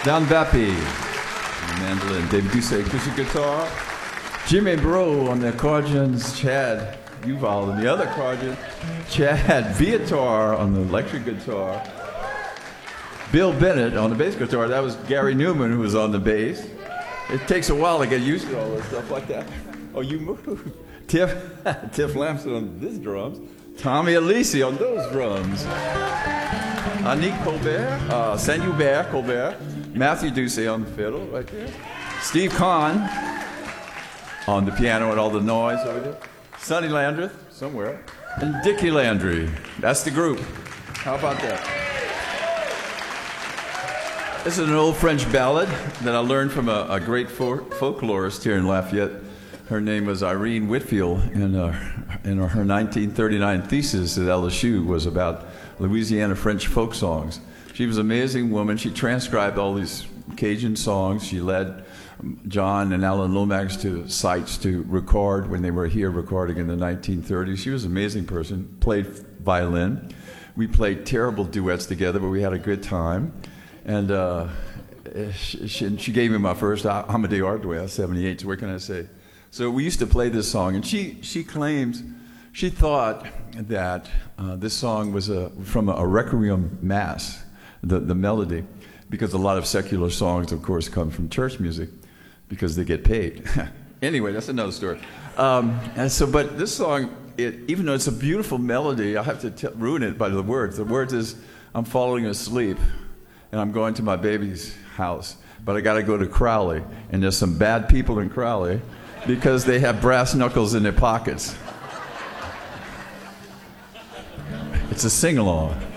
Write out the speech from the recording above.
Don Bappy on the mandolin, Dave Ducey acoustic guitar, Jimmy Bro on the accordions, Chad Uval on the other accordion, Chad Viator on the electric guitar, Bill Bennett on the bass guitar. That was Gary Newman who was on the bass. It takes a while to get used to all this stuff like that. Oh, you moved. Tiff Lamson on this drums, Tommy Elise on those drums, Anik Colbert, Saint-Hubert Colbert, Matthew Ducey on the fiddle right there, Steve Kahn on the piano and all the noise over there, Sonny Landreth somewhere, and Dickie Landry. That's the group. How about that? This is an old French ballad that I learned from a great folklorist here in Lafayette. Her name was Irene Whitfield, and her 1939 thesis at LSU was about Louisiana French folk songs. She was an amazing woman. She transcribed all these Cajun songs. She led John and Alan Lomax to sites to record when they were here recording in the 1930s. She was an amazing person, played violin. We played terrible duets together, but we had a good time. And she gave me my first Amadeo Ardois, 78, so what can I say? So we used to play this song, and she claims, she thought that this song was from a Requiem Mass, the melody, because a lot of secular songs, of course, come from church music because they get paid. Anyway, that's another story. But this song, even though it's a beautiful melody, I have to ruin it by the words. The words is, I'm falling asleep, and I'm going to my baby's house, but I got to go to Crowley, and there's some bad people in Crowley because they have brass knuckles in their pockets. It's a sing-along.